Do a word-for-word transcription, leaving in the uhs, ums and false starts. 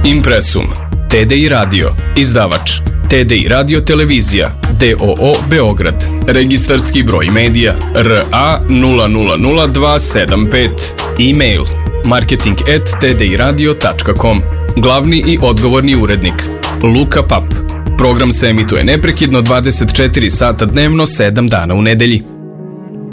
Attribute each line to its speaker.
Speaker 1: Impresum, T D I Radio, izdavač T D I Radio Televizija, D O O Beograd, registarski broj medija R A nula nula nula dva sedam pet, e-mail marketing at t d i radio tačka com, glavni i odgovorni urednik Luka Pap. Program se emituje neprekidno dvadeset četiri sata dnevno, sedam dana u nedelji.